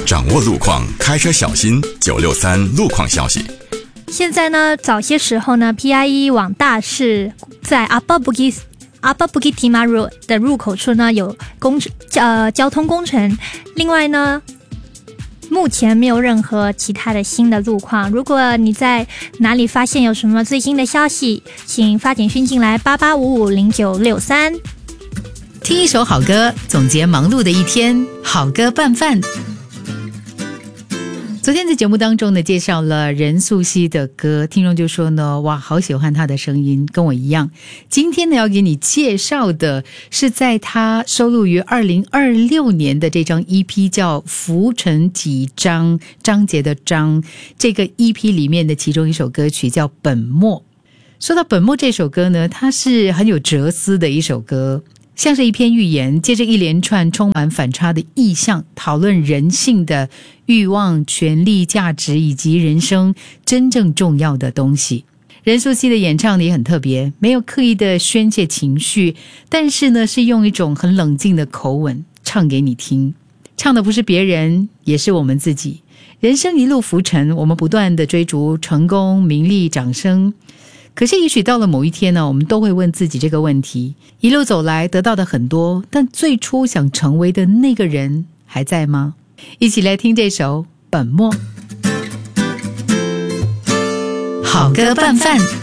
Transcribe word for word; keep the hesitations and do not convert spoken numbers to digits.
掌握路况，开车小心。九六三路况消息。 现在呢，早些时候呢 ，P I E 往大市在 Upper Bukit Upper Bukit Timah Road 的入口处呢有工呃交通工程。另外呢，目前没有任何其他的新的路况。如果你在哪里发现有什么最新的消息，请发简讯进来八八五五零九六三。 听一首好歌，总结忙碌的一天，好歌拌饭。昨天在节目当中呢，介绍了任素汐的歌，听众就说呢，哇，好喜欢她的声音，跟我一样。今天呢，要给你介绍的是在她收录于二零二六年的这张 E P 叫《浮沉几章》，章节的章，这个 E P 里面的其中一首歌曲叫《本末》。说到《本末》这首歌呢，它是很有哲思的一首歌，像是一篇寓言，接着一连串充满反差的意象，讨论人性的欲望、权力、价值以及人生真正重要的东西。任素汐的演唱也很特别，没有刻意的宣泄情绪，但是呢，是用一种很冷静的口吻唱给你听。唱的不是别人，也是我们自己。人生一路浮沉，我们不断的追逐成功、名利、掌声。可是也许到了某一天呢，我们都会问自己这个问题，一路走来得到的很多，但最初想成为的那个人还在吗？一起来听这首《本末》。好歌拌饭。